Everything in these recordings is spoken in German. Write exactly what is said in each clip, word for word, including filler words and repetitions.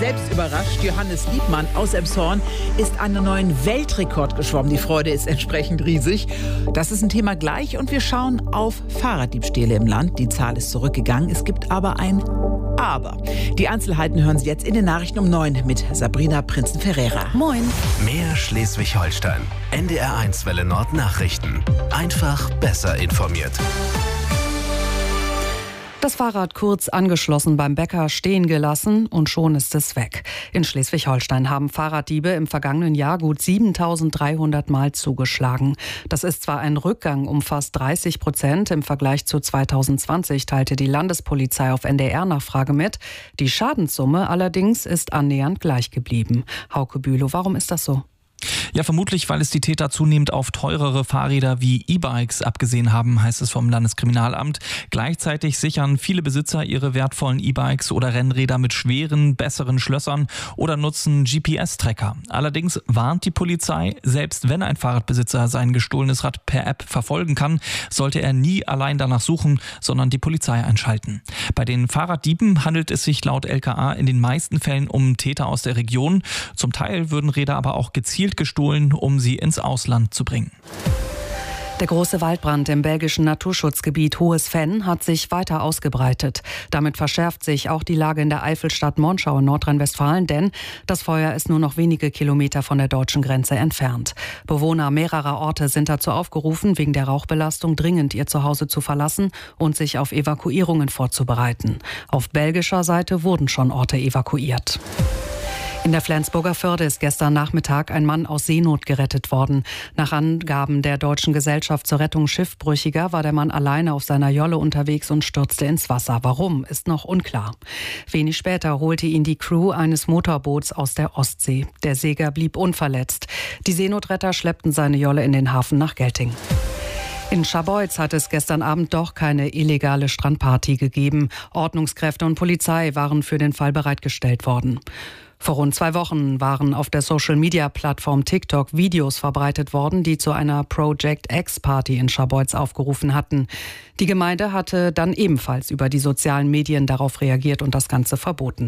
Selbst überrascht, Johannes Liebmann aus Elmshorn ist einen neuen Weltrekord geschwommen. Die Freude ist entsprechend riesig. Das ist ein Thema gleich und wir schauen auf Fahrraddiebstähle im Land. Die Zahl ist zurückgegangen. Es gibt aber ein Aber. Die Einzelheiten hören Sie jetzt in den Nachrichten um neun mit Sabrina Prinzen-Ferreira. Moin. Mehr Schleswig-Holstein. N D R eins Welle Nord Nachrichten. Einfach besser informiert. Das Fahrrad kurz angeschlossen beim Bäcker stehen gelassen und schon ist es weg. In Schleswig-Holstein haben Fahrraddiebe im vergangenen Jahr gut siebentausenddreihundert Mal zugeschlagen. Das ist zwar ein Rückgang um fast dreißig Prozent im Vergleich zu zweitausendzwanzig, teilte die Landespolizei auf N D R-Nachfrage mit. Die Schadenssumme allerdings ist annähernd gleich geblieben. Hauke Bülow, warum ist das so? Ja, vermutlich, weil es die Täter zunehmend auf teurere Fahrräder wie E-Bikes abgesehen haben, heißt es vom Landeskriminalamt. Gleichzeitig sichern viele Besitzer ihre wertvollen E-Bikes oder Rennräder mit schweren, besseren Schlössern oder nutzen G P S-Tracker. Allerdings warnt die Polizei, selbst wenn ein Fahrradbesitzer sein gestohlenes Rad per App verfolgen kann, sollte er nie allein danach suchen, sondern die Polizei einschalten. Bei den Fahrraddieben handelt es sich laut L K A in den meisten Fällen um Täter aus der Region. Zum Teil würden Räder aber auch gezielt gestohlen, um sie ins Ausland zu bringen. Der große Waldbrand im belgischen Naturschutzgebiet Hohes Venn hat sich weiter ausgebreitet. Damit verschärft sich auch die Lage in der Eifelstadt Monschau in Nordrhein-Westfalen, denn das Feuer ist nur noch wenige Kilometer von der deutschen Grenze entfernt. Bewohner mehrerer Orte sind dazu aufgerufen, wegen der Rauchbelastung dringend ihr Zuhause zu verlassen und sich auf Evakuierungen vorzubereiten. Auf belgischer Seite wurden schon Orte evakuiert. In der Flensburger Förde ist gestern Nachmittag ein Mann aus Seenot gerettet worden. Nach Angaben der Deutschen Gesellschaft zur Rettung Schiffbrüchiger war der Mann alleine auf seiner Jolle unterwegs und stürzte ins Wasser. Warum, ist noch unklar. Wenig später holte ihn die Crew eines Motorboots aus der Ostsee. Der Seger blieb unverletzt. Die Seenotretter schleppten seine Jolle in den Hafen nach Gelting. In Scharbeutz hat es gestern Abend doch keine illegale Strandparty gegeben. Ordnungskräfte und Polizei waren für den Fall bereitgestellt worden. Vor rund zwei Wochen waren auf der Social-Media-Plattform TikTok Videos verbreitet worden, die zu einer Project X-Party in Scharbeutz aufgerufen hatten. Die Gemeinde hatte dann ebenfalls über die sozialen Medien darauf reagiert und das Ganze verboten.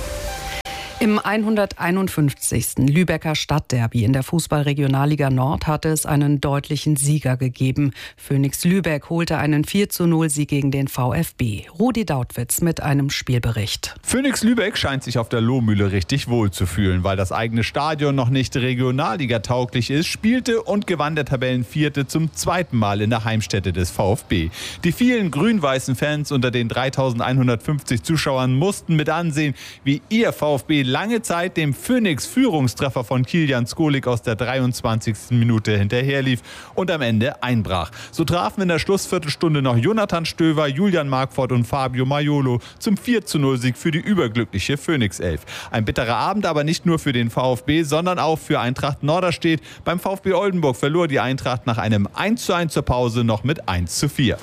Im hunderteinundfünfzigsten Lübecker Stadtderby in der Fußball-Regionalliga Nord hatte es einen deutlichen Sieger gegeben. Phoenix Lübeck holte einen vier zu null Sieg gegen den VfB. Rudi Dautwitz mit einem Spielbericht. Phoenix Lübeck scheint sich auf der Lohmühle richtig wohl zu fühlen, weil das eigene Stadion noch nicht Regionalliga-tauglich ist, spielte und gewann der Tabellenvierte zum zweiten Mal in der Heimstätte des VfB. Die vielen grün-weißen Fans unter den dreitausendeinhundertfünfzig Zuschauern mussten mit ansehen, wie ihr VfB lange Zeit dem Phoenix-Führungstreffer von Kilian Skolik aus der dreiundzwanzigsten Minute hinterherlief und am Ende einbrach. So trafen in der Schlussviertelstunde noch Jonathan Stöver, Julian Marquardt und Fabio Maiolo zum vier zu null Sieg für die überglückliche Phoenix-Elf. Ein bitterer Abend aber nicht nur für den VfB, sondern auch für Eintracht Norderstedt. Beim VfB Oldenburg verlor die Eintracht nach einem eins zu eins zur Pause noch mit eins zu vier.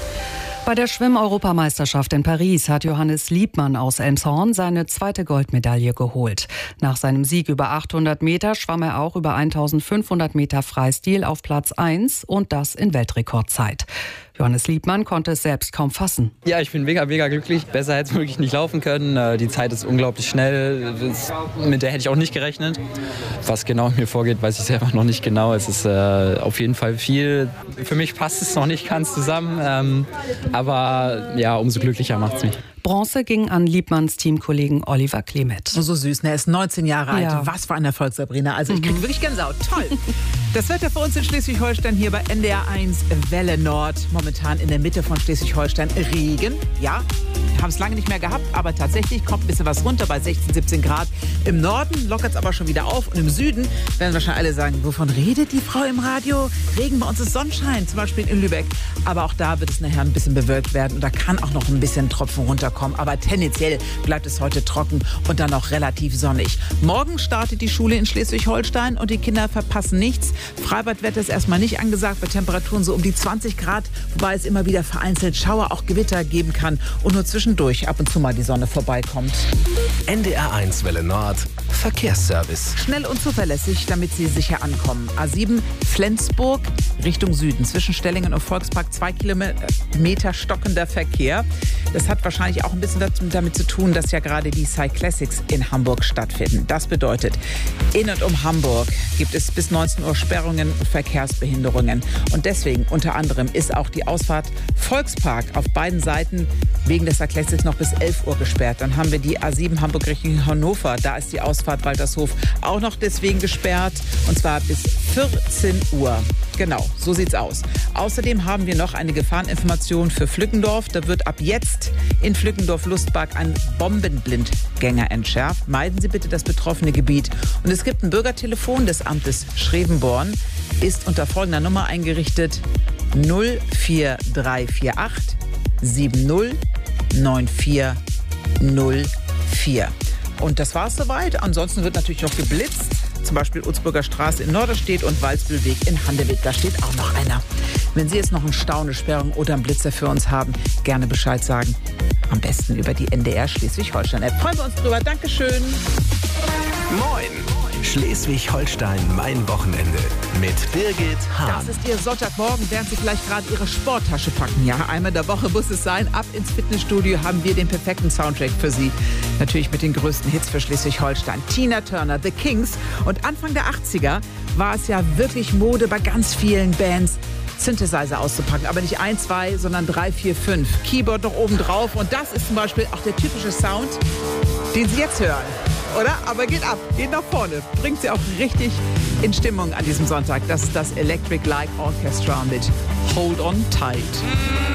Bei der Schwimm-Europameisterschaft in Paris hat Johannes Liebmann aus Elmshorn seine zweite Goldmedaille geholt. Nach seinem Sieg über achthundert Meter schwamm er auch über eintausendfünfhundert Meter Freistil auf Platz eins und das in Weltrekordzeit. Johannes Liebmann konnte es selbst kaum fassen. Ja, ich bin mega, mega glücklich. Besser hätte es wirklich nicht laufen können. Die Zeit ist unglaublich schnell. Mit der hätte ich auch nicht gerechnet. Was genau in mir vorgeht, weiß ich selber noch nicht genau. Es ist äh, auf jeden Fall viel. Für mich passt es noch nicht ganz zusammen. Ähm, aber ja, umso glücklicher macht es mich. Bronze ging an Liebmanns Teamkollegen Oliver Klemet. So süß, ne? Er ist neunzehn Jahre alt. Ja. Was für ein Erfolg, Sabrina. Also ich kriege mhm. wirklich Gänsehaut. Toll. Das Wetter für uns in Schleswig-Holstein hier bei N D R eins Welle Nord. Momentan in der Mitte von Schleswig-Holstein Regen. Ja, wir haben es lange nicht mehr gehabt, aber tatsächlich kommt ein bisschen was runter bei sechzehn, siebzehn Grad. Im Norden lockert es aber schon wieder auf und im Süden werden wahrscheinlich alle sagen, wovon redet die Frau im Radio? Regen, bei uns ist Sonnenschein, zum Beispiel in Lübeck. Aber auch da wird es nachher ein bisschen bewölkt werden und da kann auch noch ein bisschen Tropfen runterkommen. Aber tendenziell bleibt es heute trocken und dann auch relativ sonnig. Morgen startet die Schule in Schleswig-Holstein und die Kinder verpassen nichts. Freibadwetter ist erstmal nicht angesagt, bei Temperaturen so um die zwanzig Grad, wobei es immer wieder vereinzelt Schauer, auch Gewitter geben kann und nur zwischendurch ab und zu mal die Sonne vorbeikommt. N D R eins Welle Nord Verkehrsservice. Schnell und zuverlässig, damit Sie sicher ankommen. A sieben Flensburg Richtung Süden. Zwischen Stellingen und Volkspark zwei Kilometer stockender Verkehr. Das hat wahrscheinlich auch ein bisschen damit zu tun, dass ja gerade die Cyclassics in Hamburg stattfinden. Das bedeutet, in und um Hamburg gibt es bis neunzehn Uhr Sperrungen und Verkehrsbehinderungen. Und deswegen unter anderem ist auch die Ausfahrt Volkspark auf beiden Seiten wegen des Cyclassics noch bis elf Uhr gesperrt. Dann haben wir die A sieben Hamburg Richtung Hannover. Da ist die Ausfahrt Waltershof auch noch deswegen gesperrt. Und zwar bis vierzehn Uhr. Genau, so sieht's aus. Außerdem haben wir noch eine Gefahreninformation für Flückendorf. Da wird ab jetzt in Flückendorf-Lustbark ein Bombenblindgänger entschärft. Meiden Sie bitte das betroffene Gebiet. Und es gibt ein Bürgertelefon des Amtes Schrevenborn. Ist unter folgender Nummer eingerichtet: null vier drei vier acht sieben null neun vier null vier. Und das war's soweit. Ansonsten wird natürlich noch geblitzt. Zum Beispiel Utzburger Straße in Norderstedt und Walsbüllweg in Handewitt. Da steht auch noch einer. Wenn Sie jetzt noch einen Stau, eine Sperrung oder einen Blitzer für uns haben, gerne Bescheid sagen. Am besten über die N D R Schleswig-Holstein-App. Freuen wir uns drüber. Dankeschön. Moin! Schleswig-Holstein, mein Wochenende mit Birgit Hahn. Das ist Ihr Sonntagmorgen, während Sie vielleicht gerade Ihre Sporttasche packen. Ja, einmal der Woche muss es sein. Ab ins Fitnessstudio haben wir den perfekten Soundtrack für Sie. Natürlich mit den größten Hits für Schleswig-Holstein. Tina Turner, The Kings. Und Anfang der achtziger war es ja wirklich Mode bei ganz vielen Bands, Synthesizer auszupacken. Aber nicht ein, zwei, sondern drei, vier, fünf. Keyboard noch oben drauf. Und das ist zum Beispiel auch der typische Sound, den Sie jetzt hören. Oder? Aber geht ab, geht nach vorne. Bringt Sie auch richtig in Stimmung an diesem Sonntag. Das ist das Electric Light Orchestra mit Hold On Tight.